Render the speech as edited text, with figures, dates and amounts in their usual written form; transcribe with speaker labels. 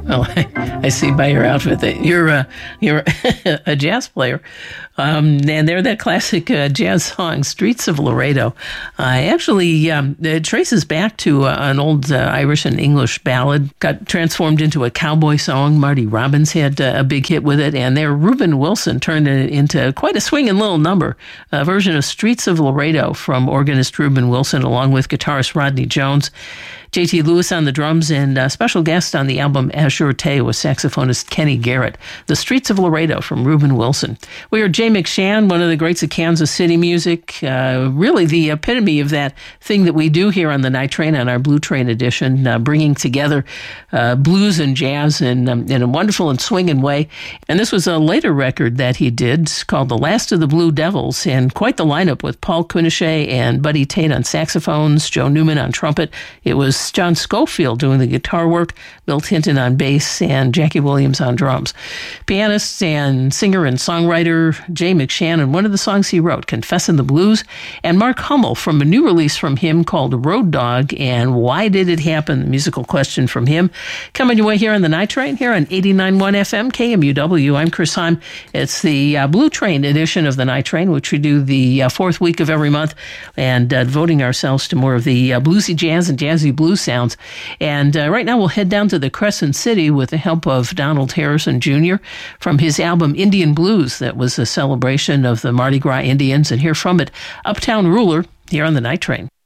Speaker 1: Well, I see by your outfit that you're a jazz player, and they're that classic jazz song, "Streets of Laredo." It traces back to an old Irish and English ballad, got transformed into a cowboy song. Marty Robbins had a big hit with it, and there Reuben Wilson turned it into quite a swinging little number, a version of "Streets of Laredo" from organist Reuben Wilson, along with guitarist Rodney Jones. J.T. Lewis on the drums, and a special guest on the album Azure Tay was saxophonist Kenny Garrett. The Streets of Laredo from Reuben Wilson. We heard Jay McShann, one of the greats of Kansas City music, really the epitome of that thing that we do here on the Night Train, on our Blue Train edition, bringing together blues and jazz in a wonderful and swinging way. And this was a later record that he did called The Last of the Blue Devils, and quite the lineup with Paul Quinichette and Buddy Tate on saxophones, Joe Newman on trumpet. It was John Schofield doing the guitar work, Bill Hinton on bass, and Jackie Williams on drums. Pianist and singer and songwriter Jay McShann, and one of the songs he wrote, Confessin' the Blues, and Mark Hummel from a new release from him called Road Dog, and Why Did It Happen? The musical question from him. Coming your way here on the Night Train, here on 89.1 FM KMUW. I'm Chris Heim. It's the Blue Train edition of the Night Train, which we do the fourth week of every month, and devoting ourselves to more of the bluesy jazz and jazzy blues sounds. And right now we'll head down to the Crescent City with the help of Donald Harrison Jr. from his album Indian Blues. That was a celebration of the Mardi Gras Indians, and hear from it Uptown Ruler here on the Night Train.